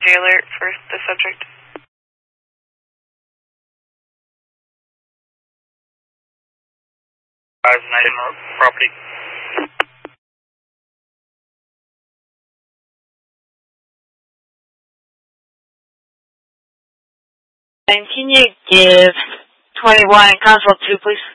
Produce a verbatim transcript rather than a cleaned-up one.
J alert for the subject. five nine property. And can you give twenty-one and console two, please?